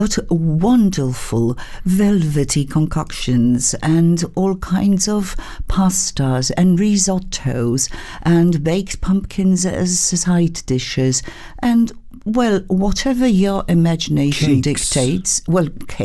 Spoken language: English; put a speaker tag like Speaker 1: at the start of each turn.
Speaker 1: wonderful velvety concoctions and all kinds of pastas and risottos and baked pumpkins as side dishes and, well, whatever your imagination
Speaker 2: Cakes.
Speaker 1: dictates. Well,